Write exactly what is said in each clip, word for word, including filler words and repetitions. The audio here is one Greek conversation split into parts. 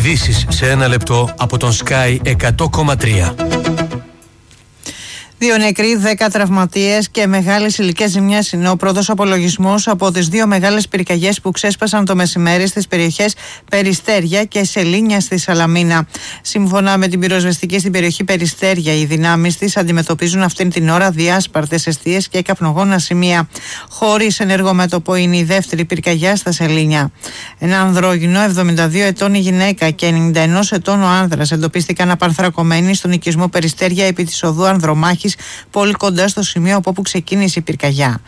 Ειδήσεις σε ένα λεπτό από τον Sky εκατό κόμμα τρία. Δύο νεκροί, δέκα τραυματίες και μεγάλης ηλικίας ζημιές είναι ο πρώτος απολογισμός από τις δύο μεγάλες πυρκαγιές που ξέσπασαν το μεσημέρι στις περιοχές Περιστέρια και Σελήνια στη Σαλαμίνα. Σύμφωνα με την πυροσβεστική στην περιοχή Περιστέρια, οι δυνάμεις της αντιμετωπίζουν αυτήν την ώρα διάσπαρτες εστίες και καπνογόνα σημεία. Χωρίς ενεργό μέτωπο είναι η δεύτερη πυρκαγιά στα Σελήνια. Ένα ανδρόγυνο, εβδομήντα δύο ετών η γυναίκα και ενενήντα ένα ετών ο άνδρας εντοπίστηκαν απανθρακωμένοι στον οικισμό Περιστέρια επί της οδού Ανδρομάχης, πολύ κοντά στο σημείο από όπου ξεκίνησε η πυρκαγιά.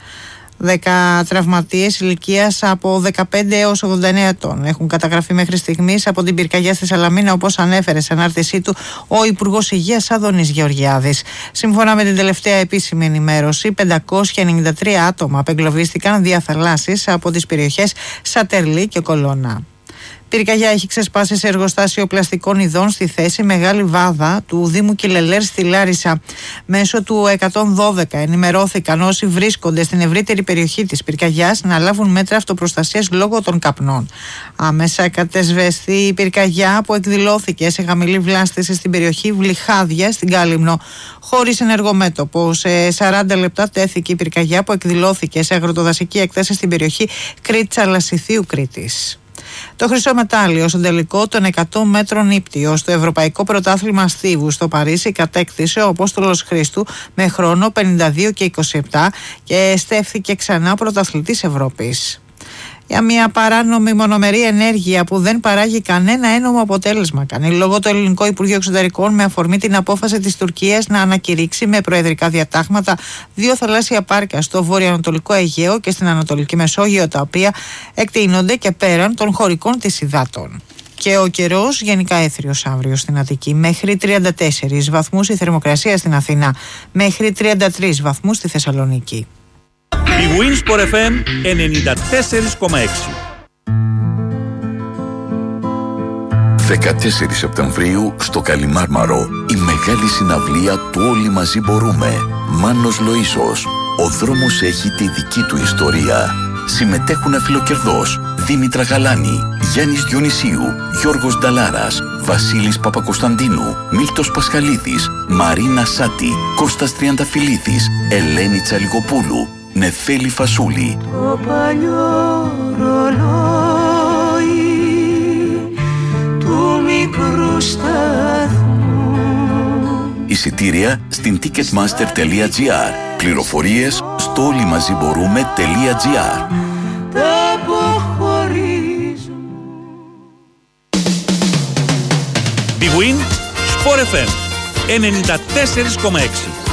Δέκα τραυματίες ηλικίας από δεκαπέντε έως ογδόντα εννέα ετών έχουν καταγραφεί μέχρι στιγμής από την πυρκαγιά στη Σαλαμίνα, όπως ανέφερε σε ανάρτησή του ο Υπουργός Υγείας Άδωνης Γεωργιάδης. Σύμφωνα με την τελευταία επίσημη ενημέρωση, πεντακόσια ενενήντα τρία άτομα απεγκλωβίστηκαν δια θαλάσσης από τις περιοχές Σατερλή και Κολώνα. Πυρκαγιά έχει ξεσπάσει σε εργοστάσιο πλαστικών ειδών στη θέση Μεγάλη Βάδα του Δήμου Κιλελέρ στη Λάρισα. Μέσω του εκατόν δώδεκα ενημερώθηκαν όσοι βρίσκονται στην ευρύτερη περιοχή της πυρκαγιάς να λάβουν μέτρα αυτοπροστασίας λόγω των καπνών. Άμεσα κατεσβέστη η πυρκαγιά που εκδηλώθηκε σε χαμηλή βλάστηση στην περιοχή Βλυχάδια στην Κάλυμνο. Χωρίς ενεργό μέτωπο, σε σαράντα λεπτά τέθηκε η πυρκαγιά που εκδηλώθηκε σε αγροτοδασική έκταση στην περιοχή Κρήτσα Λασιθίου Κρήτης. Το χρυσό μετάλλιο στον τελικό των εκατό μέτρων ύπτιο στο Ευρωπαϊκό Πρωτάθλημα Στίβου στο Παρίσι κατέκτησε ο Απόστολος Χρήστου με χρόνο πενήντα δύο και είκοσι επτά και στέφθηκε ξανά πρωταθλητής Ευρώπης. Για μια παράνομη μονομερή ενέργεια που δεν παράγει κανένα ένομο αποτέλεσμα, κάνει λόγο το Ελληνικό Υπουργείο Εξωτερικών με αφορμή την απόφαση της Τουρκίας να ανακηρύξει με προεδρικά διατάγματα δύο θαλάσσια πάρκα στο βορειοανατολικό Αιγαίο και στην Ανατολική Μεσόγειο, τα οποία εκτείνονται και πέραν των χωρικών της υδάτων. Και ο καιρός γενικά έθριος αύριο στην Αττική, μέχρι τριάντα τέσσερις βαθμούς η θερμοκρασία στην Αθήνα, μέχρι τριάντα τρεις βαθμούς στη Θεσσαλονίκη. Η Winsport εφ εμ ενενήντα τέσσερα κόμμα έξι. δεκατέσσερις Σεπτεμβρίου στο Καλιμάρμαρο, η μεγάλη συναυλία του Όλοι Μαζί Μπορούμε. Μάνος Λοΐσος. Ο δρόμος έχει τη δική του ιστορία. Συμμετέχουν αφιλοκερδός Δήμητρα Γαλάνη, Γιάννης Διονυσίου, Γιώργος Νταλάρας, Βασίλης Παπακοσταντίνου, Μίλτος Πασχαλίδης, Μαρίνα Σάτη, Κώστας Τριανταφυλλίδης, Ελένη Τσαλιγοπούλου, Νεφέλη Φασούλη. Το παλιό ρολόι του μικρού σταθμού. Εισιτήρια στην ticketmaster τελεία gr. Πληροφορίες στο όλοιμαζιμπορούμε τελεία gr. Big Win Sport εφ εμ ενενήντα τέσσερα κόμμα έξι.